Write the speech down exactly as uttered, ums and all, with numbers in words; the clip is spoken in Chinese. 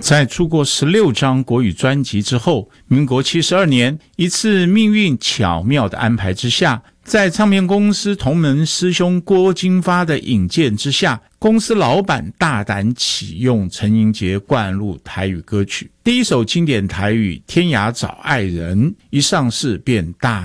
在出过十六张国语专辑之后，民国七十二年，一次命运巧妙的安排之下，在唱片公司同门师兄郭金发的引荐之下，公司老板大胆启用陈英杰灌入台语歌曲。第一首经典台语《天涯找爱人》一上市便大